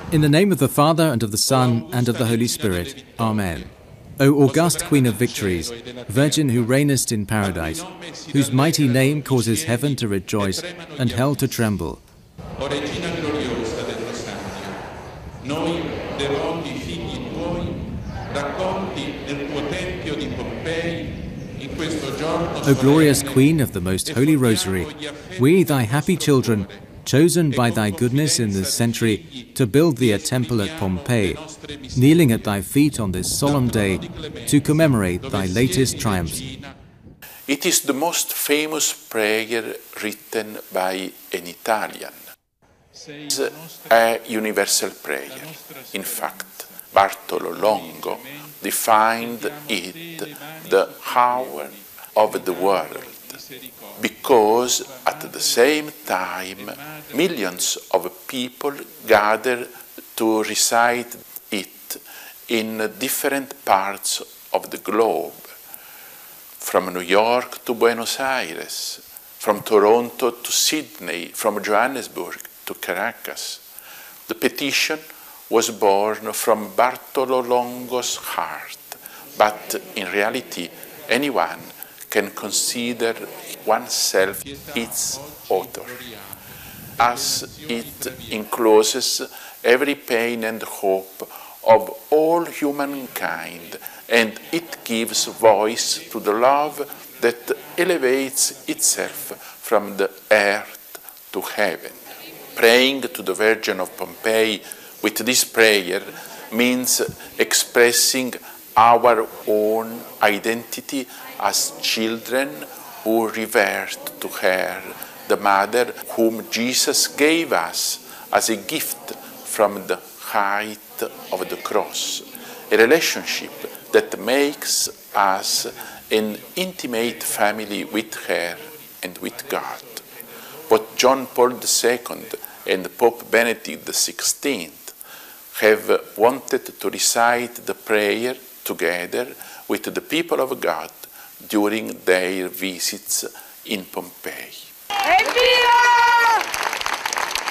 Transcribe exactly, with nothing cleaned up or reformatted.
In the name of the Father, and of the Son, and of the Holy Spirit. Amen. O august Queen of victories, Virgin who reignest in paradise, whose mighty name causes heaven to rejoice and hell to tremble. O Regina gloriosa dello Scambio, noi devoti figli tuoi, raccolti nel tuo tempio di Pompei, in questo giorno O glorious Queen of the most holy Rosary, we, thy happy children, chosen by thy goodness in this century to build thee a temple at Pompeii, kneeling at thy feet on this solemn day to commemorate thy latest triumphs. It is the most famous prayer written by an Italian. It's a universal prayer. In fact, Bartolo Longo defined it the hour of the world, because at the same time millions of people gather to recite it in different parts of the globe, from New York to Buenos Aires, from Toronto to Sydney, from Johannesburg to Caracas. The petition was born from Bartolo Longo's heart, but in reality anyone can consider oneself its author, as it encloses every pain and hope of all humankind, and it gives voice to the love that elevates itself from the earth to heaven. Praying to the Virgin of Pompeii with this prayer means expressing our own identity as children who revert to her, the mother whom Jesus gave us as a gift from the height of the cross, a relationship that makes us an intimate family with her and with God. Both John Paul the Second and Pope Benedict the Sixteenth have wanted to recite the prayer together with the people of God during their visits in Pompeii. Evviva!